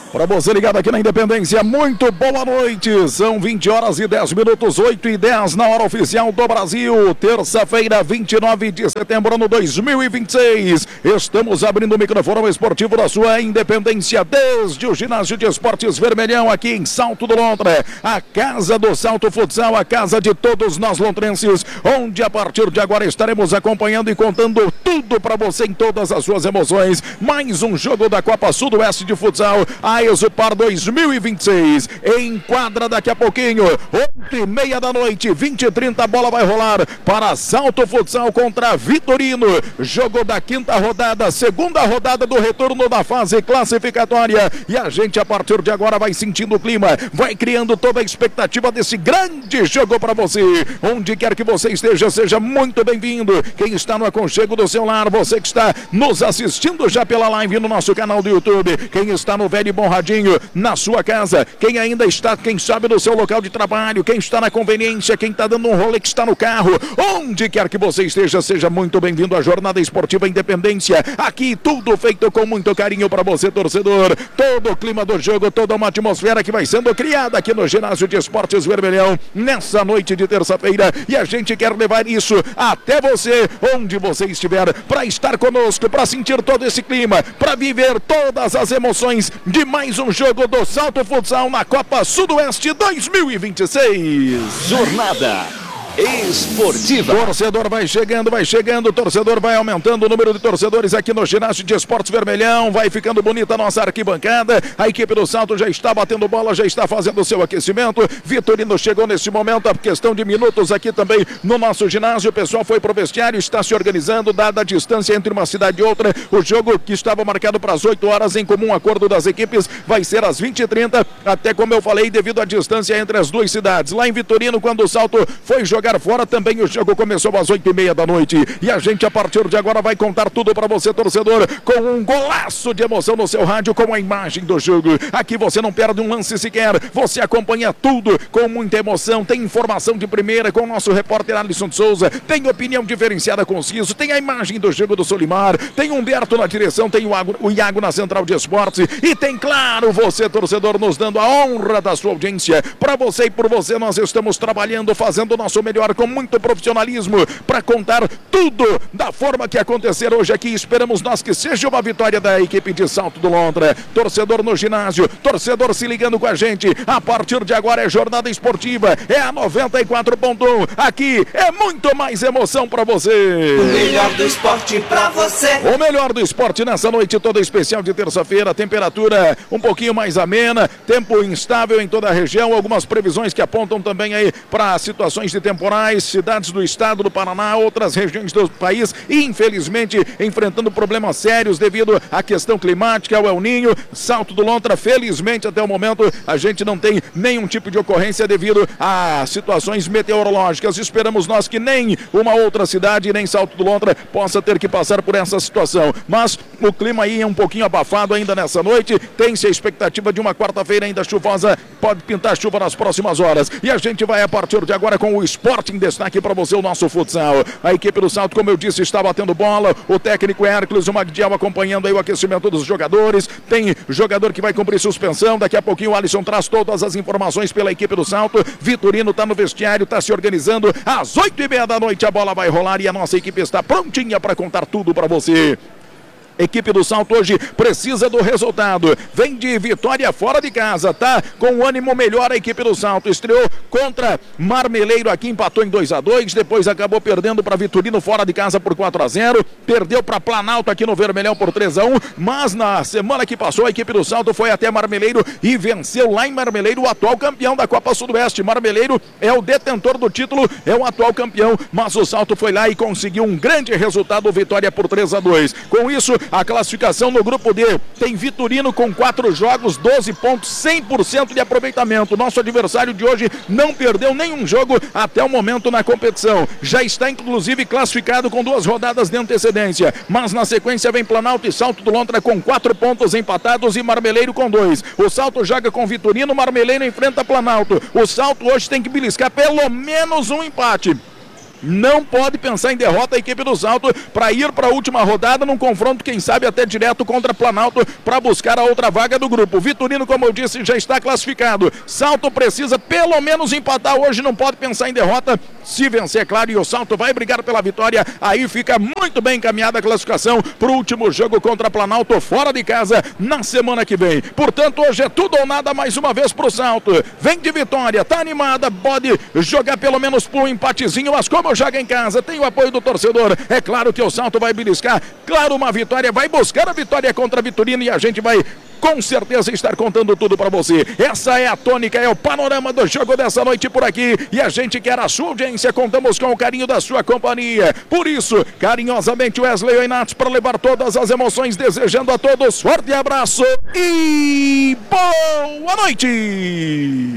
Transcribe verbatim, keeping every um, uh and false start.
Para você ligado aqui na Independência, muito boa noite. São vinte horas e dez minutos, oito e dez na hora oficial do Brasil. Terça-feira, vinte e nove de setembro, ano dois mil e vinte e seis. Estamos abrindo o microfone esportivo da sua Independência desde o ginásio de esportes Vermelhão aqui em Salto do Lontra. A casa do Salto Futsal, a casa de todos nós lontrenses, onde a partir de agora estaremos acompanhando e contando tudo para você em todas as suas emoções. Mais um jogo da Copa Sudoeste de Futsal, a Exupar dois mil e vinte e seis, em quadra daqui a pouquinho, oito e meia da noite, vinte e trinta, a bola vai rolar para Salto Futsal contra Vitorino, jogo da quinta rodada, segunda rodada do retorno da fase classificatória, e a gente a partir de agora vai sentindo o clima, vai criando toda a expectativa desse grande jogo para você, onde quer que você esteja, seja muito bem-vindo, quem está no aconchego do seu lar, você que está nos assistindo já pela live no nosso canal do YouTube, quem está no velho e bom radinho na sua casa, quem ainda está, quem sabe, no seu local de trabalho, quem está na conveniência, quem está dando um rolê, que está no carro, onde quer que você esteja, seja muito bem-vindo à Jornada Esportiva Independência, aqui tudo feito com muito carinho para você, torcedor, todo o clima do jogo, toda uma atmosfera que vai sendo criada aqui no ginásio de esportes Vermelhão, nessa noite de terça-feira, e a gente quer levar isso até você, onde você estiver, para estar conosco, para sentir todo esse clima, para viver todas as emoções de mais um jogo do Salto Futsal na Copa Sudoeste dois mil e vinte e seis. Jornada Esportiva. Torcedor vai chegando, vai chegando, torcedor vai aumentando o número de torcedores aqui no ginásio de esportes Vermelhão, vai ficando bonita a nossa arquibancada, a equipe do Salto já está batendo bola, já está fazendo o seu aquecimento, Vitorino chegou nesse momento, a questão de minutos aqui também no nosso ginásio, o pessoal foi pro vestiário, está se organizando, dada a distância entre uma cidade e outra, o jogo que estava marcado para as oito horas, em comum acordo das equipes, vai ser às vinte e trinta, até como eu falei, devido à distância entre as duas cidades. Lá em Vitorino, quando o Salto foi jogar fora, também o jogo começou às oito e meia da noite, e a gente a partir de agora vai contar tudo para você, torcedor, com um golaço de emoção no seu rádio, com a imagem do jogo. Aqui você não perde um lance sequer, você acompanha tudo com muita emoção, tem informação de primeira com o nosso repórter Alisson de Souza, tem opinião diferenciada com o Ciso, tem a imagem do jogo do Solimar, tem Humberto na direção, tem o, Ago, o Iago na central de esportes, e tem, claro, você, torcedor, nos dando a honra da sua audiência. Para você e por você nós estamos trabalhando, fazendo o nosso melhor com muito profissionalismo para contar tudo da forma que acontecer hoje aqui. Esperamos nós que seja uma vitória da equipe de Salto do Lontra. Torcedor no ginásio, torcedor se ligando com a gente. A partir de agora é Jornada Esportiva, é a noventa e quatro ponto um. Aqui é muito mais emoção para você. O melhor do esporte para você. O melhor do esporte nessa noite toda especial de terça-feira. Temperatura um pouquinho mais amena, tempo instável em toda a região. Algumas previsões que apontam também aí para situações de temporais, cidades do estado do Paraná, outras regiões do país, infelizmente enfrentando problemas sérios devido à questão climática, ao El Ninho. Salto do Lontra, felizmente até o momento a gente não tem nenhum tipo de ocorrência devido a situações meteorológicas. Esperamos nós que nem uma outra cidade, nem Salto do Lontra possa ter que passar por essa situação, mas o clima aí é um pouquinho abafado ainda nessa noite, tem-se a expectativa de uma quarta-feira ainda chuvosa, pode pintar chuva nas próximas horas, e a gente vai a partir de agora com o esporte em destaque para você, o nosso futsal. A equipe do Salto, como eu disse, está batendo bola, o técnico Hércules, o Magdiel acompanhando aí o aquecimento dos jogadores, tem jogador que vai cumprir suspensão, daqui a pouquinho o Alisson traz todas as informações pela equipe do Salto. Vitorino está no vestiário, está se organizando, às oito e meia da noite a bola vai rolar e a nossa equipe está prontinha para contar tudo para você. Equipe do Salto hoje precisa do resultado, vem de vitória fora de casa, tá? Com um ânimo melhor a equipe do Salto, estreou contra Marmeleiro aqui, empatou em dois a dois, depois acabou perdendo para Vitorino fora de casa por quatro a zero, perdeu para Planalto aqui no Vermelhão por três a um, mas na semana que passou a equipe do Salto foi até Marmeleiro e venceu lá em Marmeleiro o atual campeão da Copa Sudoeste. Marmeleiro é o detentor do título, é o atual campeão, mas o Salto foi lá e conseguiu um grande resultado, vitória por três a dois. Com isso, a classificação no grupo D tem Vitorino com quatro jogos, doze pontos, cem por cento de aproveitamento. Nosso adversário de hoje não perdeu nenhum jogo até o momento na competição. Já está inclusive classificado com duas rodadas de antecedência. Mas na sequência vem Planalto e Salto do Lontra com quatro pontos empatados e Marmeleiro com dois. O Salto joga com Vitorino, Marmeleiro enfrenta Planalto. O Salto hoje tem que beliscar pelo menos um empate. Não pode pensar em derrota a equipe do Salto para ir para a última rodada num confronto, quem sabe até direto contra Planalto, para buscar a outra vaga do grupo. Vitorino, como eu disse, já está classificado. Salto precisa pelo menos empatar hoje, não pode pensar em derrota. Se vencer, claro, e o Salto vai brigar pela vitória, aí fica muito bem encaminhada a classificação para o último jogo contra Planalto, fora de casa, na semana que vem. Portanto, hoje é tudo ou nada mais uma vez para o Salto. Vem de vitória, tá animada, pode jogar pelo menos por um empatezinho, mas como joga em casa, tem o apoio do torcedor, é claro que o Salto vai beliscar, claro, uma vitória, vai buscar a vitória contra a Vitorino e a gente vai com certeza estar contando tudo para você. Essa é a tônica, é o panorama do jogo dessa noite por aqui, e a gente quer a sua audiência, contamos com o carinho da sua companhia. Por isso, carinhosamente Wesley Oinatos para levar todas as emoções, desejando a todos forte abraço e boa noite!